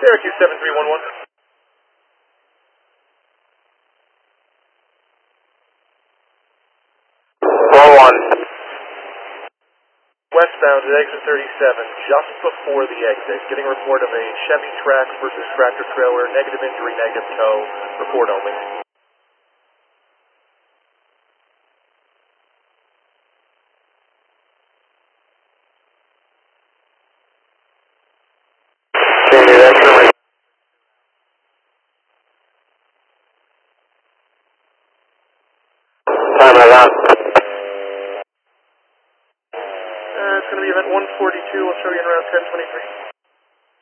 Syracuse 7311. Westbound at exit 37, just before the exit. Getting a report of a Chevy Trax versus tractor trailer. Negative injury, negative tow. Report only. Time of that. It's going to be event 142. We'll show you in around 1023.